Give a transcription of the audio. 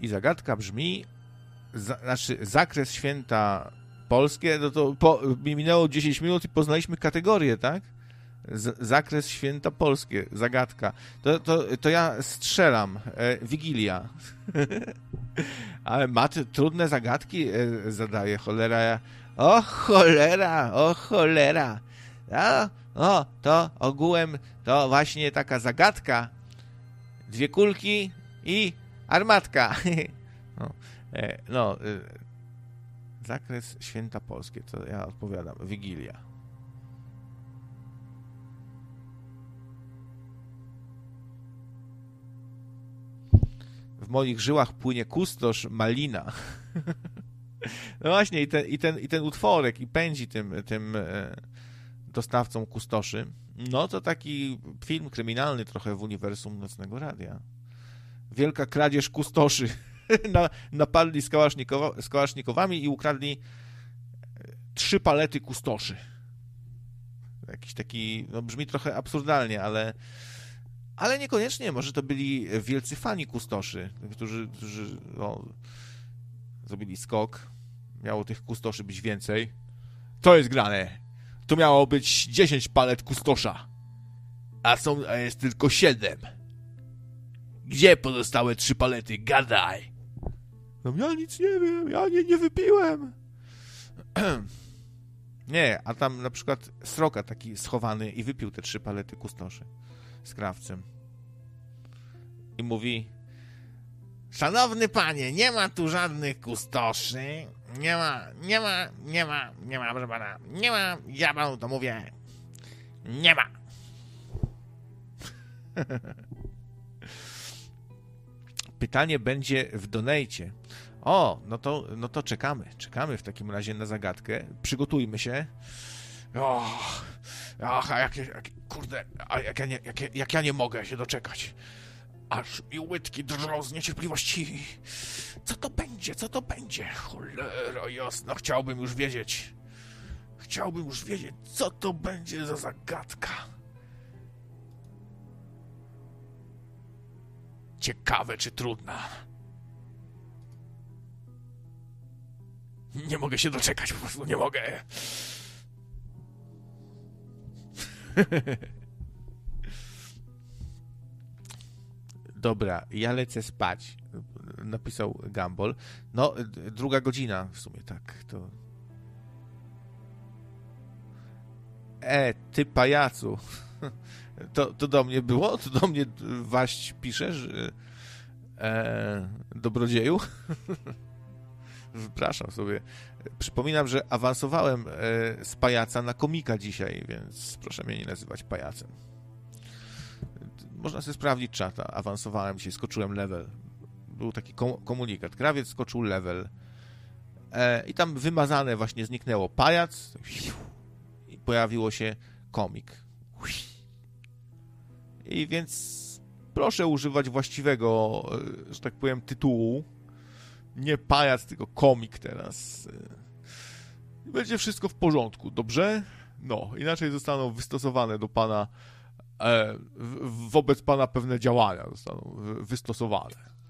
I zagadka brzmi, zakres święta polskie, no to minęło 10 minut i poznaliśmy kategorię, tak? Zakres święta polskie, zagadka. To ja strzelam. Wigilia. Ale trudne zagadki zadaje, cholera. O cholera. To ogółem to właśnie taka zagadka. 2 kulki i armatka. Zakres święta polskie, to ja odpowiadam. Wigilia. W moich żyłach płynie kustosz, malina. No właśnie, i ten utworek i pędzi tym dostawcą kustoszy. No to taki film kryminalny trochę w uniwersum Nocnego Radia. Wielka kradzież kustoszy. Napadli z kałasznikowami i ukradli 3 palety kustoszy. Jakiś taki, no brzmi trochę absurdalnie, ale niekoniecznie. Może to byli wielcy fani kustoszy, którzy zrobili skok. Miało tych kustoszy być więcej. To jest grane. Tu miało być 10 palet kustosza. A jest tylko 7. Gdzie pozostałe 3 palety? Gadaj. No ja nic nie wiem. Ja nie wypiłem. Nie, a tam na przykład sroka taki schowany i wypił te 3 palety kustoszy z krawcem. I mówi: szanowny panie, nie ma tu żadnych kustoszy. Nie ma, proszę pana. Nie ma, ja panu to mówię. Nie ma. Pytanie będzie w donejcie. O, no to czekamy. Czekamy w takim razie na zagadkę. Przygotujmy się. Kurde, jak ja nie mogę się doczekać. Aż mi łydki drżą z niecierpliwości. Co to będzie? Cholera jasna, chciałbym już wiedzieć, co to będzie za zagadka. Ciekawe, czy trudna. Nie mogę się doczekać, po prostu nie mogę. Dobra, ja lecę spać, napisał Gumball. No, 2 godzina w sumie, tak, to... Ty pajacu. To do mnie było? To do mnie Waść piszesz? Dobrodzieju? Wypraszam sobie. Przypominam, że awansowałem z pajaca na komika dzisiaj, więc proszę mnie nie nazywać pajacem. Można sobie sprawdzić czata. Awansowałem dzisiaj, skoczyłem level. Był taki komunikat. Krawiec skoczył level. I tam wymazane właśnie zniknęło pajac i pojawiło się komik. I więc proszę używać właściwego, że tak powiem, tytułu. Nie pajac, tylko komik teraz. Będzie wszystko w porządku, dobrze? No, inaczej zostaną wystosowane do pana, wobec pana pewne działania zostaną wystosowane.